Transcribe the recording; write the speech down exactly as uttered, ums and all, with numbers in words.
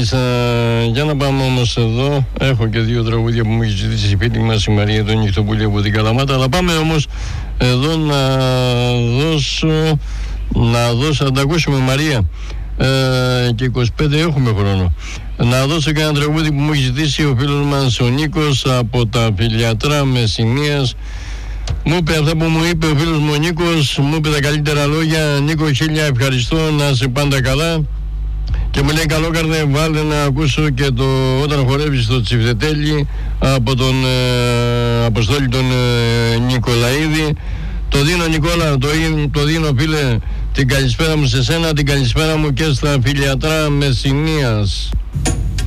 Μάλιστα, για να πάμε όμως εδώ. Έχω και δύο τραγούδια που μου έχει ζητήσει η φίλη μας η Μαρία τον Νυχτοπούλη από την Καλαμάτα. Αλλά πάμε όμως εδώ να δώσω, να δώσω, να τα ακούσουμε Μαρία. Ε, και είκοσι πέντε έχουμε χρόνο. Να δώσω και ένα τραγούδι που μου έχει ζητήσει ο φίλος μας ο Νίκος από τα Φιλιατρά Μεσσηνίας. Μου είπε αυτά που μου είπε ο φίλος μου ο Νίκος, μου είπε τα καλύτερα λόγια. Νίκο, χίλια ευχαριστώ, να είσαι πάντα καλά. Και μου λέει καλό καρδέ, βάλε να ακούσω και το όταν χορεύεις το Τσιφτετέλι από τον ε, Αποστόλη τον ε, Νικολαίδη. Το δίνω Νικόλα, το, το δίνω φίλε, την καλησπέρα μου σε σένα, την καλησπέρα μου και στα Φιλιατρά Μεσσηνίας.